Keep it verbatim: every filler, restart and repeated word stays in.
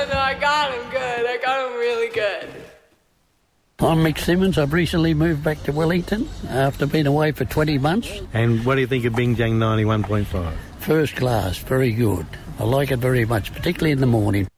no, I got him good. I got him really good. I'm Mick Simmons. I've recently moved back to Wellington after being away for twenty months. And what do you think of Bing Jang ninety-one point five? First class, very good. I like it very much, particularly in the morning.